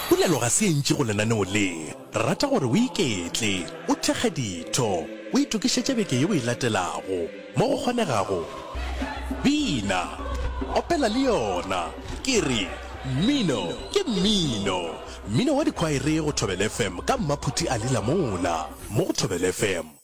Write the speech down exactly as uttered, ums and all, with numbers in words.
polelo ga se ntši go lenaneo le rata gore o iketle o thekge ditho o itokišetše beke ye o e latelago mo go kgonegago bina opela le yona ke re mmino ke mmino mmino wa dikhwaere go Thobela F M ka Mmaphuti a lela mola mo go Thobela F M.